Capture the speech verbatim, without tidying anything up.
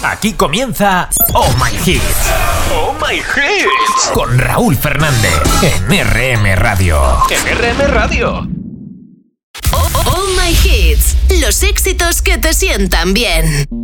Aquí comienza Oh My Hits. Oh My Hits. Con Raúl Fernández en R M Radio. En R M Radio. Oh, oh My Hits. Los éxitos que te sientan bien.